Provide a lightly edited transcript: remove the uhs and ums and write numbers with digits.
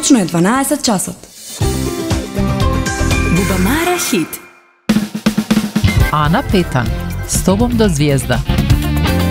Точно е 12 часот. Бубамара хит. Ана Петан, с тобом до звезда.